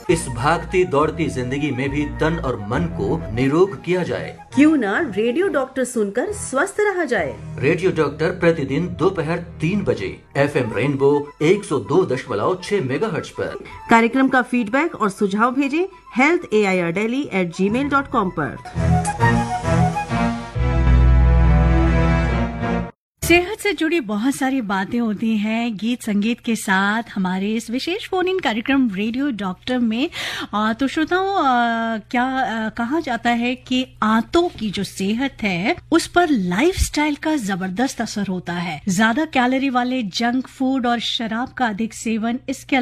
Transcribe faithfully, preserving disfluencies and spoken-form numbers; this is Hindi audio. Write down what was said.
इस भागती दौड़ती जिंदगी में भी तन और मन को निरोग किया जाए। क्यों ना रेडियो डॉक्टर सुनकर स्वस्थ रहा जाए। रेडियो डॉक्टर प्रतिदिन दोपहर तीन बजे एफ एम रेनबो एक सौ दो दशमलव छह मेगाहर्ट्ज पर। कार्यक्रम का फीडबैक और सुझाव भेजें health A I R daily eight ji mail dot com पर। सेहत से जुड़ी बहुत सारी बातें होती हैं गीत संगीत के साथ हमारे इस विशेष फोन इन कार्यक्रम रेडियो डॉक्टर में। आ, तो श्रोताओं, आ, क्या आ, कहा जाता है कि आंतों की जो सेहत है उस पर लाइफस्टाइल का जबरदस्त असर होता है। ज्यादा कैलोरी वाले जंक फूड और शराब का अधिक सेवन, इसके